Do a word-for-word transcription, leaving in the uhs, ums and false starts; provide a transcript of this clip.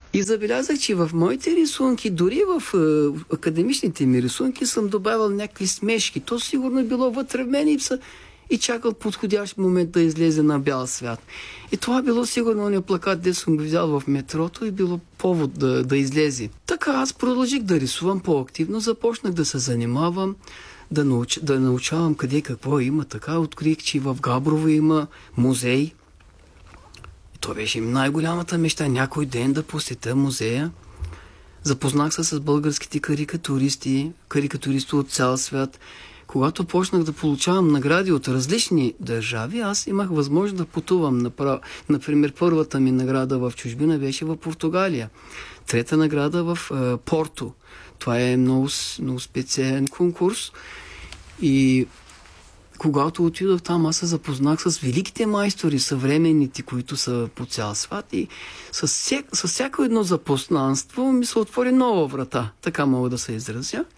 И забелязах, че в моите рисунки, дори в е, академичните ми рисунки, съм добавил някакви смешки. То сигурно е било вътре в мен и, са, и чакал подходящ момент да излезе на бял свят. И това било сигурно ония плакат, де съм го взял в метрото и било повод да, да излезе. Така аз продължих да рисувам по-активно, започнах да се занимавам, да, науч, да научавам къде какво има. Така открих, че в Габрово има музей. То беше най-голямата мечта, някой ден да посетя музея. Запознах се с българските карикатуристи, карикатуристи от цял свят. Когато почнах да получавам награди от различни държави, аз имах възможност да пътувам. Например, първата ми награда в чужбина беше в Португалия. Трета награда в е, Порто. Това е много, много специален конкурс. И когато отидох там, аз се запознах с великите майстори, съвременните, които са по цял свят, и с, всек, с всяко едно запознанство ми се отвори нова врата. Така мога да се изразя.